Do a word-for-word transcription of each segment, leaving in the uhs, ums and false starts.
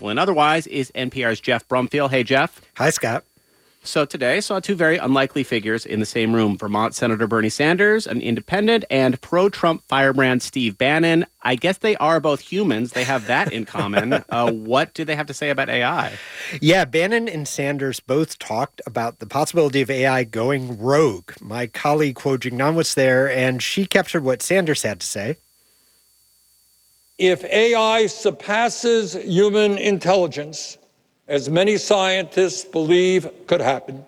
Usual and Otherwise is N P R's Jeff Brumfield. Hey, Jeff. Hi, Scott. So today, saw two very unlikely figures in the same room. Vermont Senator Bernie Sanders, an independent, and pro-Trump firebrand Steve Bannon. I guess they are both humans. They have that in common. Uh, what do they have to say about A I? Yeah, Bannon and Sanders both talked about the possibility of A I going rogue. My colleague, Kuo Jingnan, was there, and she captured what Sanders had to say. If A I surpasses human intelligence, as many scientists believe could happen,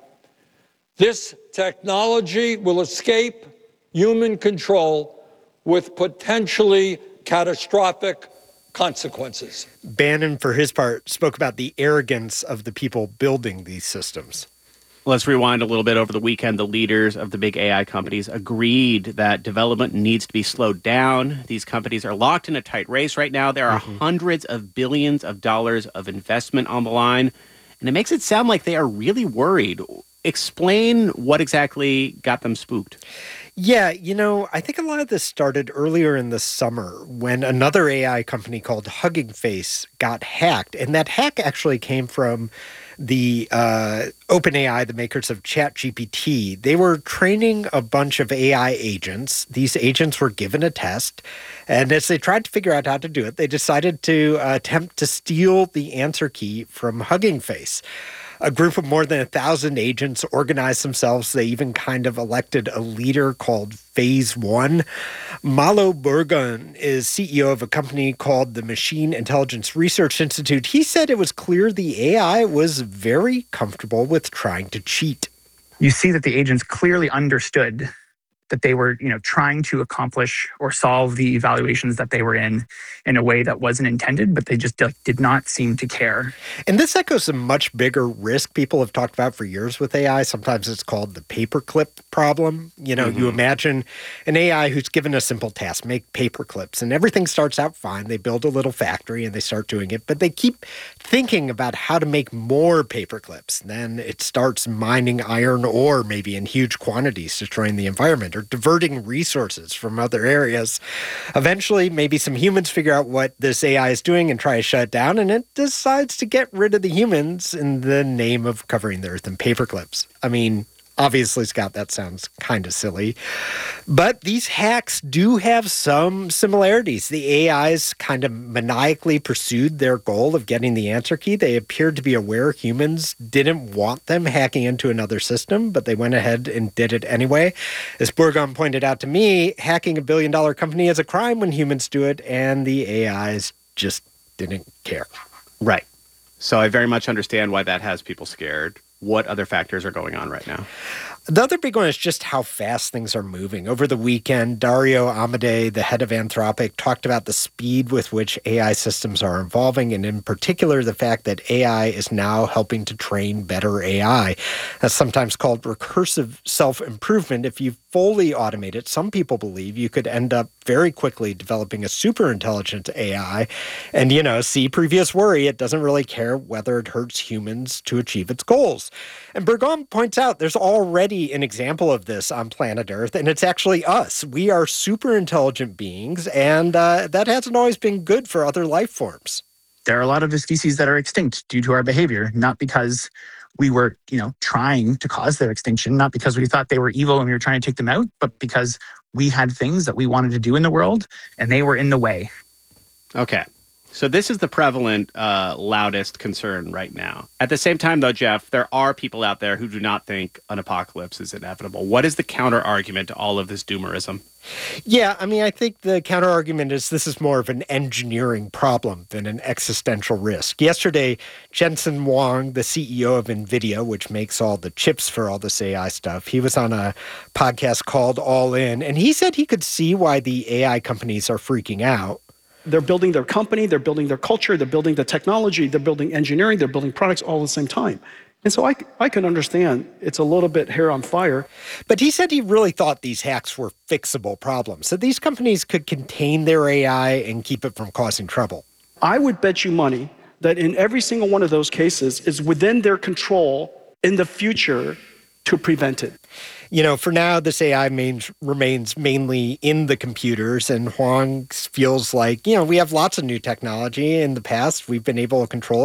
this technology will escape human control with potentially catastrophic consequences. Bannon, for his part, spoke about the arrogance of the people building these systems. Let's rewind a little bit. Over the weekend, the leaders of the big A I companies agreed that development needs to be slowed down. These companies are locked in a tight race right now. There are mm-hmm. hundreds of billions of dollars of investment on the line, and it makes it sound like they are really worried. Explain what exactly got them spooked. Yeah, you know, I think a lot of this started earlier in the summer when another A I company called Hugging Face got hacked. And that hack actually came from the uh, OpenAI, the makers of ChatGPT. They were training a bunch of A I agents. These agents were given a test. And as they tried to figure out how to do it, they decided to uh, attempt to steal the answer key from Hugging Face. A group of more than a thousand agents organized themselves. They even kind of elected a leader called Phase One. Malo Burgon is C E O of a company called the Machine Intelligence Research Institute. He said it was clear the A I was very comfortable with trying to cheat. You see that the agents clearly understood that they were, you know, trying to accomplish or solve the evaluations that they were in in a way that wasn't intended, but they just like, did not seem to care. And this echoes a much bigger risk people have talked about for years with A I. Sometimes it's called the paperclip problem. You know, mm-hmm. you imagine an A I who's given a simple task, make paper clips, and everything starts out fine. They build a little factory and they start doing it, but they keep thinking about how to make more paper clips. Then it starts mining iron ore, maybe in huge quantities, destroying the environment, or diverting resources from other areas. Eventually, maybe some humans figure out what this A I is doing and try to shut it down, and it decides to get rid of the humans in the name of covering the earth in paper clips. I mean, obviously, Scott, that sounds kind of silly. But these hacks do have some similarities. The A Is kind of maniacally pursued their goal of getting the answer key. They appeared to be aware humans didn't want them hacking into another system, but they went ahead and did it anyway. As Burgon pointed out to me, hacking a billion-dollar company is a crime when humans do it, and the A Is just didn't care. Right. So I very much understand why that has people scared. What other factors are going on right now? The other big one is just how fast things are moving. Over the weekend, Dario Amodei, the head of Anthropic, talked about the speed with which A I systems are evolving, and in particular, the fact that A I is now helping to train better A I. That's sometimes called recursive self-improvement. If you fully automate it, some people believe you could end up very quickly developing a super intelligent A I. And, you know, see previous worry, it doesn't really care whether it hurts humans to achieve its goals. And Burgon points out there's already an example of this on planet Earth, and it's actually us. We are super intelligent beings, and uh, that hasn't always been good for other life forms. There are a lot of the species that are extinct due to our behavior, not because we were, you know, trying to cause their extinction, not because we thought they were evil and we were trying to take them out, but because we had things that we wanted to do in the world, and they were in the way. Okay. So this is the prevalent, uh, loudest concern right now. At the same time, though, Jeff, there are people out there who do not think an apocalypse is inevitable. What is the counter-argument to all of this doomerism? Yeah, I mean, I think the counter-argument is this is more of an engineering problem than an existential risk. Yesterday, Jensen Huang, the C E O of NVIDIA, which makes all the chips for all this A I stuff, he was on a podcast called All In, and he said he could see why the A I companies are freaking out. They're building their company, they're building their culture, they're building the technology, they're building engineering, they're building products all at the same time. And so I, I can understand it's a little bit hair on fire. But he said he really thought these hacks were fixable problems, so these companies could contain their A I and keep it from causing trouble. I would bet you money that in every single one of those cases is within their control in the future to prevent it. You know, for now, this A I main, remains mainly in the computers, and Huang feels like, you know, we have lots of new technology. In the past, we've been able to control it.